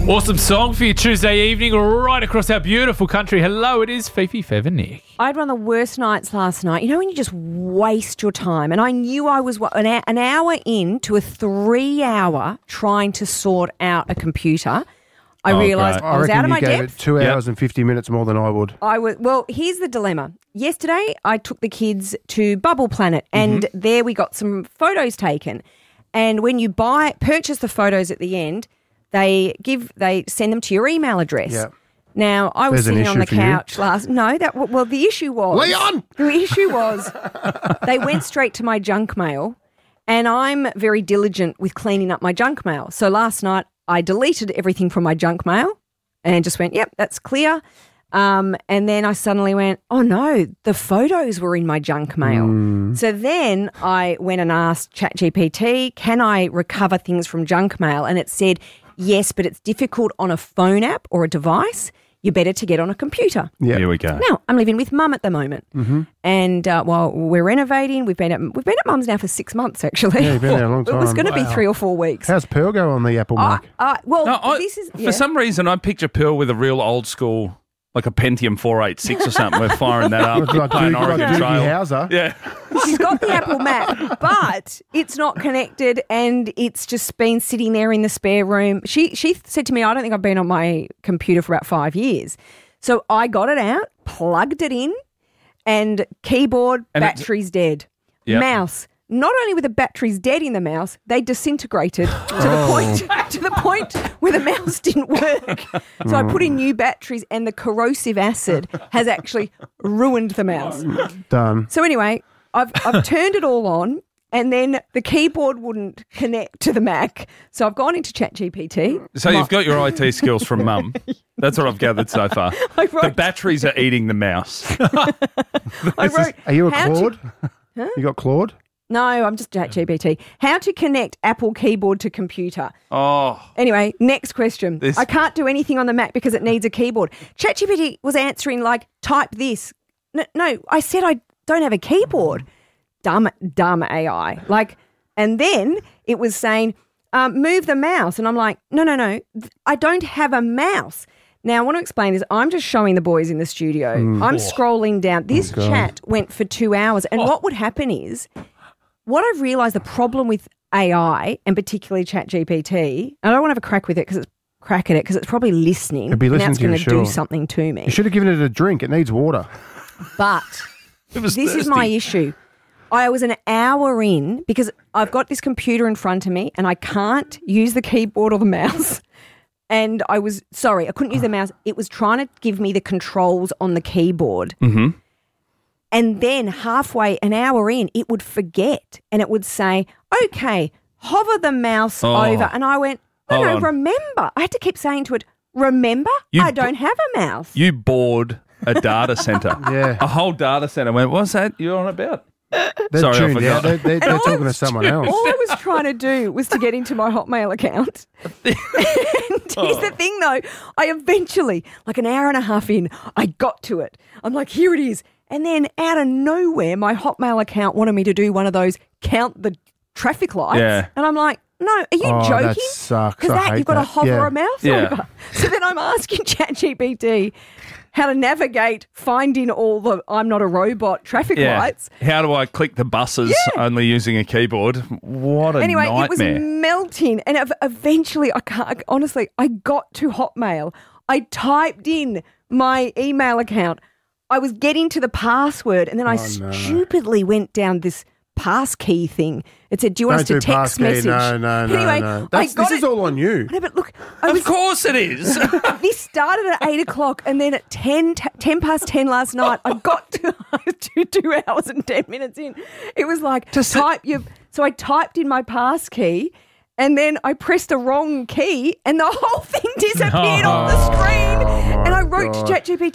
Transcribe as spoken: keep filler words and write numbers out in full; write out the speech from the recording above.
Awesome song for your Tuesday evening right across our beautiful country. Hello, it is Fifi, Fev and Nick. I had one of the worst nights last night. You know when you just waste your time? And I knew I was what, an, a- an hour into a three-hour trying to sort out a computer. I Oh, realised great. I I was reckon out of you my gave depth. it two Yep. hours and fifty minutes more than I would. I was well. Here's the dilemma. Yesterday, I took the kids to Bubble Planet, and Mm-hmm. there we got some photos taken. And when you buy purchase the photos at the end, they give they send them to your email address. Yeah. Now I was There's an sitting on issue the for you. couch last. No, that well the issue was Leon! The issue was they went straight to my junk mail, and I'm very diligent with cleaning up my junk mail. So last night I deleted everything from my junk mail and just went, yep, that's clear. Um, and then I suddenly went, oh no, the photos were in my junk mail. Mm. So then I went and asked ChatGPT, can I recover things from junk mail? And it said, yes, but it's difficult on a phone app or a device. You're better to get on a computer. Yeah. Here we go. Now, I'm living with mum at the moment. Mm-hmm. And uh, while we're renovating, we've been at we've been at mum's now for six months, actually. Yeah, you've been there a long It was time. going to be Wow. three or four weeks. How's Pearl go on the Apple Uh, Mac? uh, well, No, I, this is... for yeah. some reason, I picture Pearl with a real old school, like a Pentium four eighty-six or something. We're firing that up. Looks like playing Doogie, like Oregon Doogie Trail. Howser. Yeah. She's got the Apple Mac, but it's not connected and it's just been sitting there in the spare room. She she said to me, I don't think I've been on my computer for about five years. So I got it out, plugged it in, and keyboard, And it's- battery's dead. Yep. Mouse. Not only were the batteries dead in the mouse, they disintegrated to Oh. the point to the point where the mouse didn't work. So I put in new batteries and the corrosive acid has actually ruined the mouse. Done. So anyway, I've I've turned it all on, and then the keyboard wouldn't connect to the Mac. So I've gone into ChatGPT. So you've got your I T skills from mum. That's what I've gathered so far. I The wrote, batteries are eating the mouse. I wrote Are you a how to- Claude? You got Claude? no, I'm just ChatGPT. How to connect Apple keyboard to computer. Oh, Anyway, next question. This- I can't do anything on the Mac because it needs a keyboard. ChatGPT was answering like, type this. No, no, I said I don't have a keyboard. Dumb, dumb A I. Like, and then it was saying, um, move the mouse. And I'm like, no, no, no, th- I don't have a mouse. Now, I want to explain this. I'm just showing the boys in the studio. I'm scrolling down. This God. chat went for two hours. And what would happen is, what I've realised the problem with A I, and particularly ChatGPT, I don't want to have a crack with it because it's crack at it because it's probably listening. It'll be and listening that's to you, going to sure. do something to me. You should have given it a drink. It needs water. But it was this is my thirsty. issue. I was an hour in because I've got this computer in front of me and I can't use the keyboard or the mouse. And I was, sorry, I couldn't use the mouse. It was trying to give me the controls on the keyboard. Mm-hmm. And then halfway, an hour in, it would forget and it would say, okay, hover the mouse Oh. over. And I went, no, Hold no, on. remember. I had to keep saying to it, remember, You I bu- don't have a mouse. You bored a data center. Yeah. A whole data center went, what's that you're on about? They're Sorry, I tuned forgot. out. They're, they're, they're all talking to was someone else. All I was trying to do was to get into my Hotmail account. And here's the thing, though. I eventually, like an hour and a half in, I got to it. I'm like, here it is. And then out of nowhere, my Hotmail account wanted me to do one of those count the traffic lights. Yeah. And I'm like, no, are you Oh, joking? that sucks. Because I that, hate you've got to that. hover Yeah. a mouse Yeah. over. So then I'm asking ChatGPT how to navigate finding all the I'm not a robot traffic Yeah. lights. How do I click the buses only using a keyboard? What a Anyway, nightmare. it was melting, and ev- eventually, I can't. Honestly, I got to Hotmail. I typed in my email account. I was getting to the password, and then I Oh, no. stupidly went down this passkey thing. It said, "Do you want Don't us to do text passkey. message?" No, no, no, anyway, no. I That's, got this it. is all on you. No, but look, I Of was, course it is. this started at eight o'clock, and then at ten, t- ten past ten last night, I got to two, two hours and ten minutes in. It was like Just- type your. So I typed in my pass key, and then I pressed the wrong key, and the whole thing disappeared off the screen. Oh, and I my wrote God. to ChatGPT,